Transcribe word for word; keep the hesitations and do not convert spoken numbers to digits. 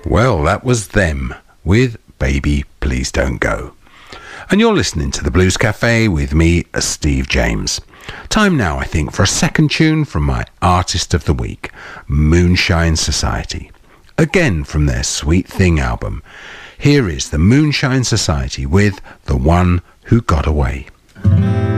Well, that was them with Baby Please Don't Go. And you're listening to the Blues Cafe with me, Steve James. Time now, I think, for a second tune from my Artist of the Week, Moonshine Society. Again from their Sweet Thing album. Here is the Moonshine Society with The One Who Got Away.